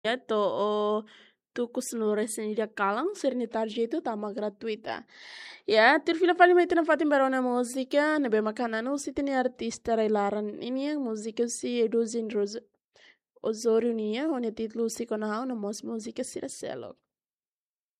tu sono recensire calam ser ne tarjeto tama gratuita. Ya, tir fila fali mai tina fatim barona música, nebe makanano si tini artista relaran ini yang música si eduzin Osório nia, onde título si konahau na mos música sira selo.